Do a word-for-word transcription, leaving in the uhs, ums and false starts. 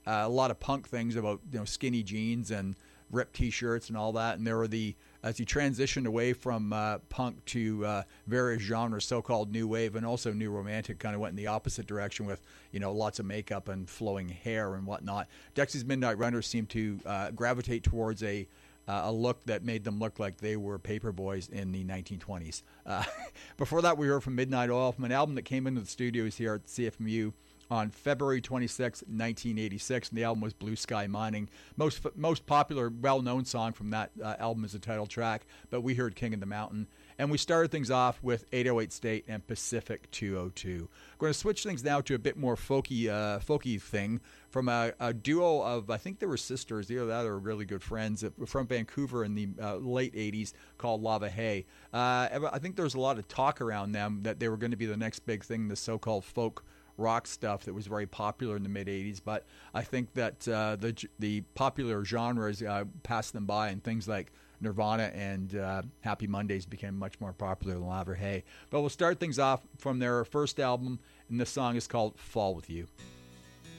uh, a lot of punk things about, you know, skinny jeans and ripped T-shirts and all that. And there were the, as he transitioned away from uh, punk to uh, various genres, so-called new wave and also new romantic, kind of went in the opposite direction with, you know, lots of makeup and flowing hair and whatnot. Dexy's Midnight Runners seemed to uh, gravitate towards a uh, a look that made them look like they were paper boys in the nineteen twenties. Uh, before that, we heard from Midnight Oil, from an album that came into the studios here at C F M U on February twenty-sixth, nineteen eighty-six, and the album was Blue Sky Mining. Most most popular, well-known song from that uh, album is the title track, but we heard King of the Mountain. And we started things off with eight oh eight State and Pacific two oh two. We're going to switch things now to a bit more folky uh, folky thing from a, a duo of, I think they were sisters, either that or really good friends, from Vancouver in the uh, late eighties, called Lava Hay. Uh, I think there was a lot of talk around them that they were going to be the next big thing, the so-called folk rock stuff that was very popular in the mid-eighties, but I think that uh, the the popular genres uh, passed them by, and things like Nirvana and uh, Happy Mondays became much more popular than Lava Hay. But we'll start things off from their first album, and this song is called Fall With You.